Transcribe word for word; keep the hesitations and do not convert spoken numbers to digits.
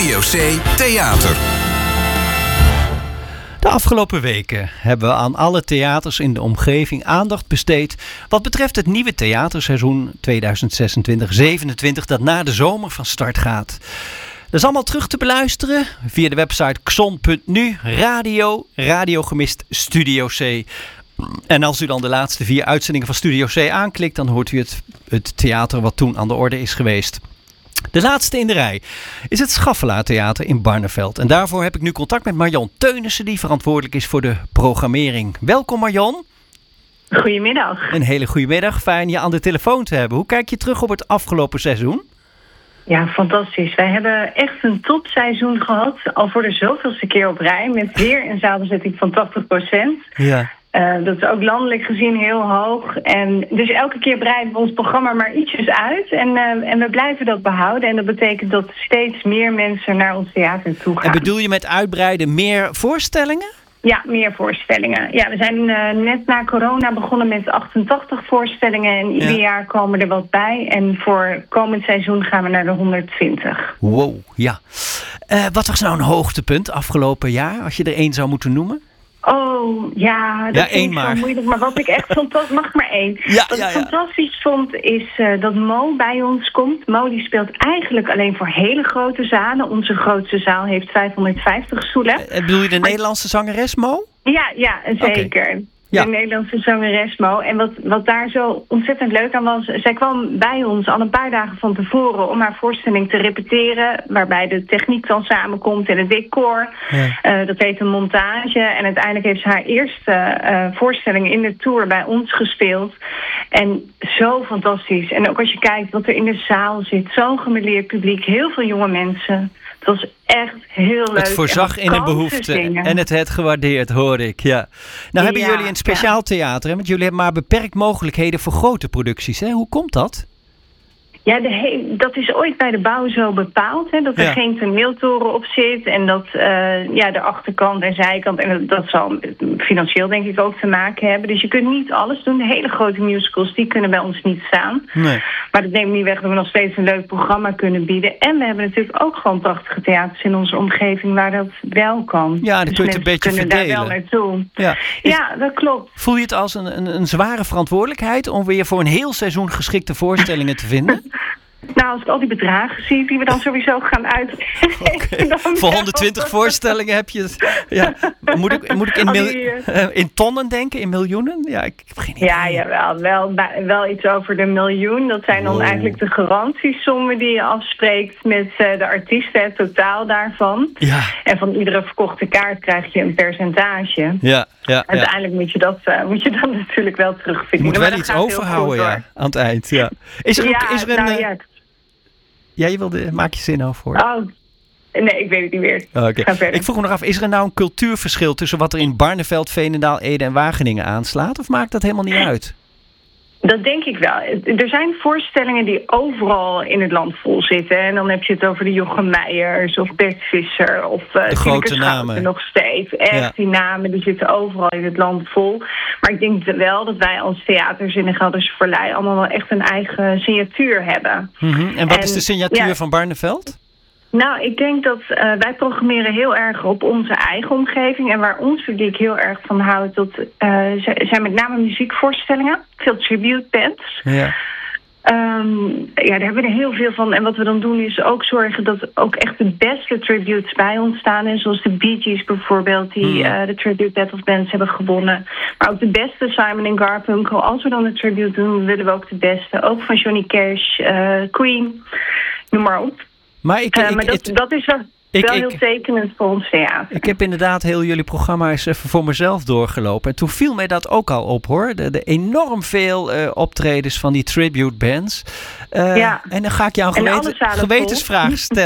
Studio C Theater. De afgelopen weken hebben we aan alle theaters in de omgeving aandacht besteed wat betreft het nieuwe theaterseizoen tweeduizend zesentwintig zevenentwintig dat na de zomer van start gaat. Dat is allemaal terug te beluisteren via de website xon punt nu, radio, radio gemist Studio C. En als u dan de laatste vier uitzendingen van Studio C aanklikt, dan hoort u het, het theater wat toen aan de orde is geweest. De laatste in de rij is het Schaffelaar Theater in Barneveld. En daarvoor heb ik nu contact met Marion Teunissen, die verantwoordelijk is voor de programmering. Welkom Marion. Goedemiddag. Een hele goede middag. Fijn je aan de telefoon te hebben. Hoe kijk je terug op het afgelopen seizoen? Ja, fantastisch. Wij hebben echt een topseizoen gehad. Al voor de zoveelste keer op rij. Met weer een zaalbezetting van tachtig procent. Ja. Uh, dat is ook landelijk gezien heel hoog. En dus elke keer breiden we ons programma maar ietsjes uit. En, uh, en we blijven dat behouden. En dat betekent dat steeds meer mensen naar ons theater toe gaan. En bedoel je met uitbreiden meer voorstellingen? Ja, meer voorstellingen. Ja, we zijn uh, net na corona begonnen met achtentachtig voorstellingen. En ieder ja. jaar komen er wat bij. En voor komend seizoen gaan we naar de honderdtwintig. Wow, ja. Uh, wat was nou een hoogtepunt afgelopen jaar, als je er één zou moeten noemen? Oh, ja, dat ja, vind één ik maar. zo moeilijk. Maar wat ik echt fantastisch... Mag maar één. Ja, wat ja, ik ja. fantastisch vond, is uh, dat Mo bij ons komt. Mo die speelt eigenlijk alleen voor hele grote zalen. Onze grootste zaal heeft vijfhonderdvijftig stoelen. Uh, bedoel je de maar... Nederlandse zangeres Mo? Ja, ja, zeker. Okay. Ja. De Nederlandse zangeres Mo. En wat, wat daar zo ontzettend leuk aan was... zij kwam bij ons al een paar dagen van tevoren... om haar voorstelling te repeteren... waarbij de techniek dan samenkomt en het decor. Ja. Uh, dat heet een montage. En uiteindelijk heeft ze haar eerste uh, voorstelling in de tour bij ons gespeeld. En zo fantastisch. En ook als je kijkt wat er in de zaal zit... zo'n gemêleerd publiek, heel veel jonge mensen... Het was echt heel leuk. Het voorzag in een behoefte. Zingen. En het werd gewaardeerd, hoor ik. Ja. Nou hebben ja, jullie een speciaal ja. theater. Hè? Want jullie hebben maar beperkt mogelijkheden voor grote producties. Hè? Hoe komt dat? Ja, de he- dat is ooit bij de bouw zo bepaald. Hè, dat er ja. geen toneeltoren op zit. En dat uh, ja, de achterkant en zijkant... en dat zal financieel denk ik ook te maken hebben. Dus je kunt niet alles doen. De hele grote musicals, die kunnen bij ons niet staan. Nee. Maar dat neemt niet weg dat we nog steeds een leuk programma kunnen bieden. En we hebben natuurlijk ook gewoon prachtige theaters in onze omgeving... waar dat wel kan. Ja, dan dus kun je het een beetje kunnen verdelen. daar wel naartoe. Ja. Is, ja, dat klopt. Voel je het als een, een, een zware verantwoordelijkheid... om weer voor een heel seizoen geschikte voorstellingen te vinden? Nou, als ik al die bedragen zie die we dan sowieso gaan uitgeven... Okay. Voor honderdtwintig voorstellingen heb je het... Ja. Moet ik, moet ik in, mil, uh, in tonnen denken, in miljoenen? Ja, ik heb geen idee. Ja, jawel, wel, wel iets over de miljoen. Dat zijn dan wow. eigenlijk de garantiesommen die je afspreekt met uh, de artiesten, het totaal daarvan. Ja. En van iedere verkochte kaart krijg je een percentage. Ja, ja, Uiteindelijk ja. moet je dat uh, moet je dan natuurlijk wel terugvinden. Je moet wel iets overhouden, ja, aan het eind. Ja. Is er, ja, is er een... Nou, ja. Ja, je wilde, maak je zin over. Oh, nee, ik weet het niet meer. Oh, okay. Ik vroeg me nog af, is er nou een cultuurverschil tussen wat er in Barneveld, Veenendaal, Ede en Wageningen aanslaat? Of maakt dat helemaal niet uit? Dat denk ik wel. Er zijn voorstellingen die overal in het land vol zitten. En dan heb je het over de Jochem Meijers of Bert Visser of uh, de grote namen. Nog steeds. Echt, ja. Die namen die zitten overal in het land vol. Maar ik denk wel dat wij als theaters in de Gelderse Vallei allemaal wel echt een eigen signatuur hebben. Mm-hmm. En wat en, is de signatuur ja, van Barneveld? Nou, ik denk dat uh, wij programmeren heel erg op onze eigen omgeving. En waar ons publiek heel erg van houdt, dat uh, zijn met name muziekvoorstellingen. Veel tribute bands. Ja. Um, ja, daar hebben we er heel veel van. En wat we dan doen is ook zorgen dat ook echt de beste tributes bij ons staan. En zoals de Bee Gees bijvoorbeeld, die mm. uh, de Tribute Battle of Bands hebben gewonnen. Maar ook de beste Simon en Garfunkel. Als we dan de tribute doen, willen we ook de beste. Ook van Johnny Cash, uh, Queen, noem maar op. Maar, ik, uh, ik, maar dat, ik, dat is wel, ik, wel ik, heel tekenend voor ons theater. Ik heb inderdaad heel jullie programma eens even voor mezelf doorgelopen. En toen viel mij dat ook al op, hoor. De, de enorm veel uh, optredens van die tribute bands. Uh, ja. En dan ga ik jou een geweten, gewetensvraag stellen.